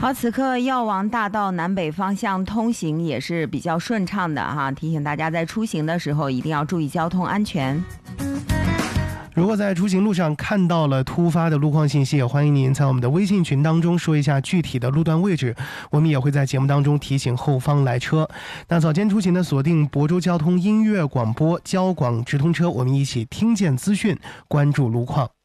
好，此刻药王大道南北方向通行也是比较顺畅的哈，提醒大家在出行的时候一定要注意交通安全。 如果在出行路上看到了突发的路况信息，也欢迎您在我们的微信群当中说一下具体的路段位置，我们也会在节目当中提醒后方来车。那早间出行的锁定亳州交通音乐广播交广直通车，我们一起听见资讯，关注路况。